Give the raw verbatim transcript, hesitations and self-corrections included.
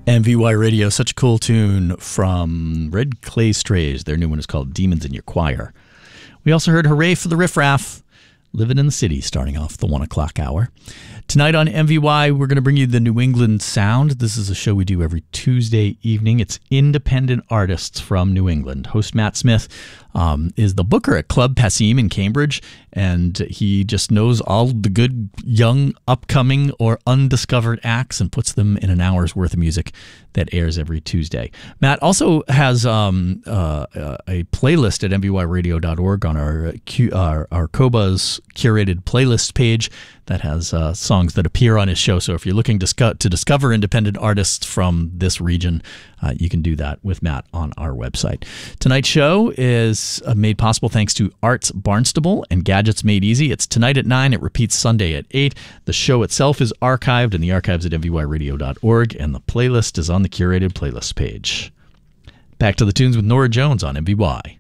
M V Y Radio, such a cool tune from Red Clay Strays. Their new one is called Demons in Your Choir. We also heard Hooray for the Riff Raff, Living in the City, starting off the one o'clock hour. Tonight on M V Y, we're going to bring you the New England Sound. This is a show we do every Tuesday evening. It's independent artists from New England. Host Matt Smith um, is the booker at Club Passim in Cambridge, and he just knows all the good, young, upcoming, or undiscovered acts and puts them in an hour's worth of music that airs every Tuesday. Matt also has um, uh, a playlist at m v y radio dot org on our, Q, our, our Cobuzz curated playlist page that has uh, songs that appear on his show. So if you're looking to, sc- to discover independent artists from this region, uh, you can do that with Matt on our website. Tonight's show is uh, made possible thanks to Arts Barnstable and Gadgets Made Easy. It's tonight at nine. It repeats Sunday at eight. The show itself is archived in the archives at m v y radio dot org, and the playlist is on the curated playlist page. Back to the tunes with Nora Jones on M V Y.